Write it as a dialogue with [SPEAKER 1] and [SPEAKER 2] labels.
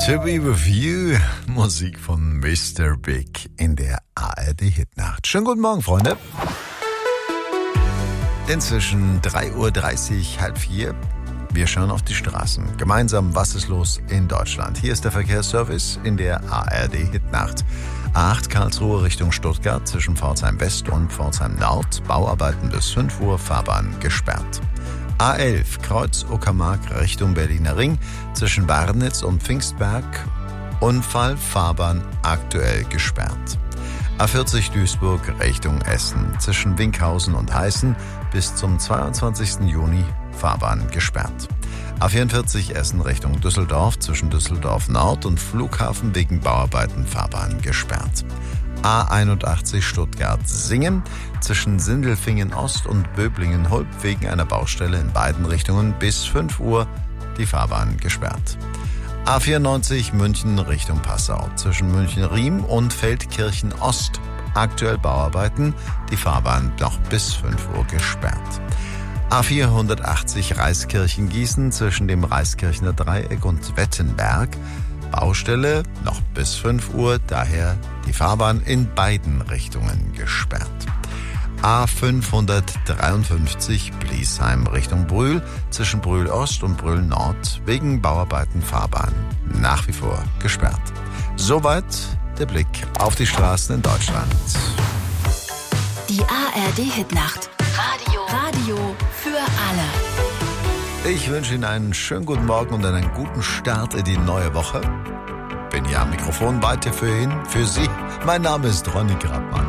[SPEAKER 1] To Be With You, Musik von Mr. Big in der ARD-Hitnacht. Schönen guten Morgen, Freunde. Inzwischen 3:30 Uhr, halb vier. Wir schauen auf die Straßen. Gemeinsam, was ist los in Deutschland? Hier ist der Verkehrsservice in der ARD-Hitnacht. A8 Karlsruhe Richtung Stuttgart zwischen Pforzheim West und Pforzheim Nord. Bauarbeiten bis 5 Uhr, Fahrbahn gesperrt. A11 Kreuz Uckermark Richtung Berliner Ring zwischen Barnitz und Pfingstberg. Unfall, Fahrbahn aktuell gesperrt. A40 Duisburg Richtung Essen zwischen Winkhausen und Heißen bis zum 22. Juni, Fahrbahn gesperrt. A44 Essen Richtung Düsseldorf zwischen Düsseldorf Nord und Flughafen wegen Bauarbeiten, Fahrbahn gesperrt. A81 Stuttgart-Singen zwischen Sindelfingen Ost und Böblingen-Hulp wegen einer Baustelle in beiden Richtungen bis 5 Uhr, die Fahrbahn gesperrt. A94 München Richtung Passau zwischen München-Riem und Feldkirchen Ost. Aktuell Bauarbeiten, die Fahrbahn noch bis 5 Uhr gesperrt. A480 Reiskirchen-Gießen zwischen dem Reiskirchener Dreieck und Wettenberg. Baustelle noch bis 5 Uhr, daher die Fahrbahn in beiden Richtungen gesperrt. A553 Bliesheim Richtung Brühl zwischen Brühl Ost und Brühl Nord wegen Bauarbeiten, Fahrbahn nach wie vor gesperrt. Soweit der Blick auf die Straßen in Deutschland.
[SPEAKER 2] Die ARD-Hitnacht. Radio für alle.
[SPEAKER 1] Ich wünsche Ihnen einen schönen guten Morgen und einen guten Start in die neue Woche. Bin hier am Mikrofon weiter für Sie. Mein Name ist Ronny Grabmann.